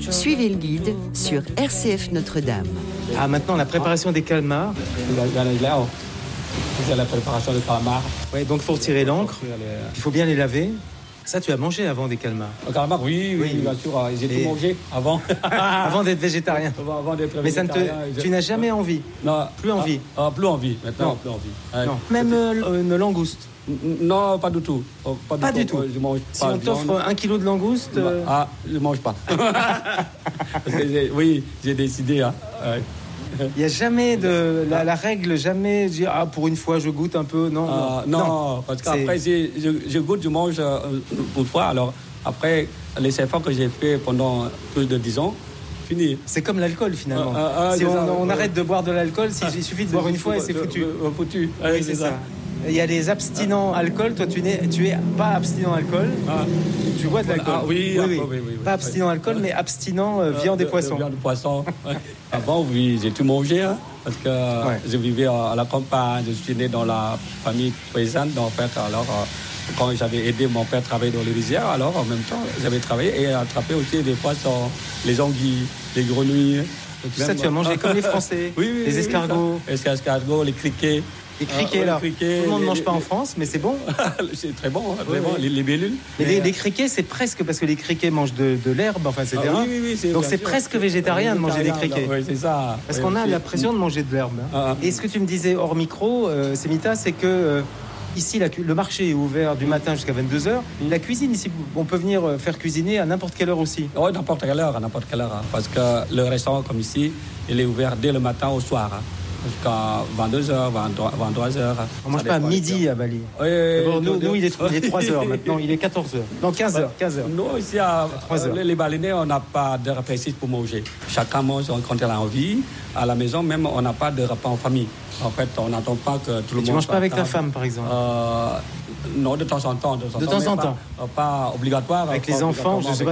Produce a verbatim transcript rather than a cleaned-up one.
Suivez le guide sur R C F Notre-Dame. Ah, maintenant, la préparation des calmars. C'est la préparation des calmars. Ouais, donc, il faut retirer l'encre. Il faut bien les laver. Ça, tu as mangé avant des calmars? Le calmar, oui, oui, oui, bien sûr. J'ai Et... tout mangé avant. Avant d'être végétarien. Avant d'être Mais ça ne te... je... tu n'as jamais envie? Non. Plus envie? Ah, ah, plus envie, maintenant, non. plus envie. Ouais. Non. Même euh, une langouste? Non, pas du tout. Pas du, pas du tout. tout. Je mange si pas on t'offre un kilo de langouste... Euh... Ah, je ne mange pas. j'ai... Oui, j'ai décidé. Hein. Ouais. Il n'y a jamais de la, la règle, jamais dire ah pour une fois je goûte un peu, non. Euh, non, non, parce qu'après je, je goûte, je mange euh, une fois. Alors après les efforts que j'ai fait pendant plus de dix ans, fini. C'est comme l'alcool finalement. Ah, ah, si on, ça, on euh, arrête de boire de l'alcool, si, il suffit de boire une fois et c'est foutu. Euh, foutu. Oui, oui, c'est ça. ça. Il y a les abstinents alcool. Toi, tu n'es, tu es pas abstinent alcool. Ah. Tu bois de l'alcool. Ah, oui, oui, ah, oui. oui, oui, oui. Pas abstinent alcool, mais abstinent euh, viande euh, et poisson. Viande et poisson. Avant, oui, j'ai tout mangé, hein, parce que ouais. je vivais à la campagne. Je suis né dans la famille paysanne. En fait, alors quand j'avais aidé mon père à travailler dans les rizières, alors en même temps, j'avais travaillé et attrapé aussi des poissons, les anguilles, les grenouilles. Tout ça, tu as mangé comme les Français. Oui, oui, les oui, escargots. Les escargots, les criquets. Les criquets, là. Tout le monde ne mange pas en France, mais c'est bon. C'est très bon, hein, oui, oui. les, les bellules. Mais, mais les, les criquets, c'est presque parce que les criquets mangent de, de l'herbe, enfin, et cetera. Ah, oui, oui, oui, c'est donc c'est sûr. presque végétarien de manger des criquets. Oui, c'est ça. Parce oui, qu'on a aussi. l'impression de manger de l'herbe. Hein. Ah, et ce que tu me disais hors micro, euh, Semita, c'est que euh, ici, la, le marché est ouvert du matin jusqu'à vingt-deux heures. Mm. La cuisine, ici, on peut venir faire cuisiner à n'importe quelle heure aussi. Oui, n'importe quelle heure, à n'importe quelle heure. Hein, parce que le restaurant, comme ici, il est ouvert dès le matin au soir. Hein. Jusqu'à vingt-deux heures, vingt-trois heures. On ne mange pas à midi à Bali. Oui, bon, nous, nous, il est, il est trois heures maintenant, il est quatorze heures. Non, quinze heures. quinze heures. Nous, ici, à, à les Balinais, on n'a pas d'heure précise pour manger. Chacun mange quand il a envie. À la maison, même, on n'a pas de repas en famille. En fait, on n'attend pas que tout le monde... Tu ne manges pas avec ta femme, par exemple euh, Non, de temps en temps. De temps, de temps en temps. Pas, pas obligatoire. Avec pas les enfants, je sais pas.